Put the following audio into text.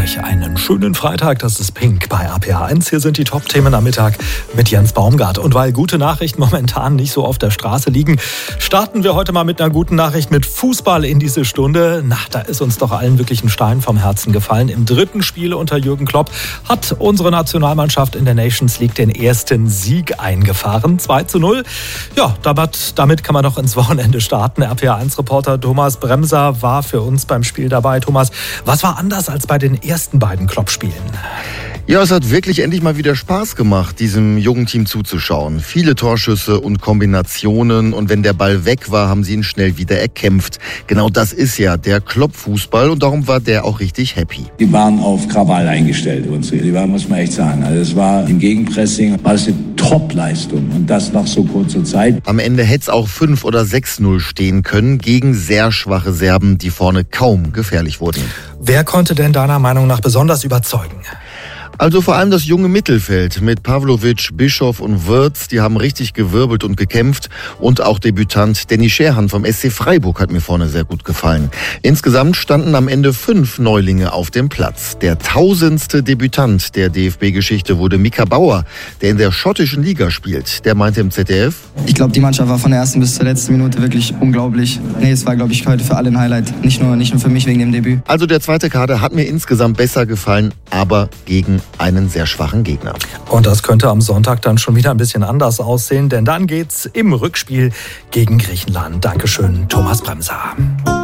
euch einen schönen Freitag. Das ist Pink bei RPA1. Hier sind die Top-Themen am Mittag mit Jens Baumgart. Und weil gute Nachrichten momentan nicht so auf der Straße liegen, starten wir heute mal mit einer guten Nachricht mit Fußball in diese Stunde. Da ist uns doch allen wirklich ein Stein vom Herzen gefallen. Im dritten Spiel unter Jürgen Klopp hat unsere Nationalmannschaft in der Nations League den ersten Sieg eingefahren. 2:0. Ja, damit kann man doch ins Wochenende starten. RPA1-Reporter Thomas Bremser war für uns beim Spiel dabei. Thomas, was war anders als bei den ersten beiden Klopp-Spielen? Ja, es hat wirklich endlich mal wieder Spaß gemacht, diesem jungen Team zuzuschauen. Viele Torschüsse und Kombinationen, und wenn der Ball weg war, haben sie ihn schnell wieder erkämpft. Genau das ist ja der Klopp-Fußball, und darum war der auch richtig happy. Die waren auf Krawall eingestellt, die waren, muss man echt sagen. Also es war im Gegenpressing, war es eine Top-Leistung, und das nach so kurzer Zeit. Am Ende hätte es auch 5 oder 6:0 stehen können gegen sehr schwache Serben, die vorne kaum gefährlich wurden. Wer konnte denn deiner Meinung nach besonders überzeugen? Also vor allem das junge Mittelfeld mit Pavlovic, Bischof und Wirtz, die haben richtig gewirbelt und gekämpft. Und auch Debütant Danny Scherhan vom SC Freiburg hat mir vorne sehr gut gefallen. Insgesamt standen am Ende 5 Neulinge auf dem Platz. Der 1000. Debütant der DFB-Geschichte wurde Mika Bauer, der in der schottischen Liga spielt. Der meinte im ZDF: Ich glaube, die Mannschaft war von der ersten bis zur letzten Minute wirklich unglaublich. Es war, glaube ich, heute für alle ein Highlight. Nicht nur für mich wegen dem Debüt. Also der zweite Kader hat mir insgesamt besser gefallen, aber gegen einen sehr schwachen Gegner. Und das könnte am Sonntag dann schon wieder ein bisschen anders aussehen, denn dann geht's im Rückspiel gegen Griechenland. Dankeschön, Thomas Bremser.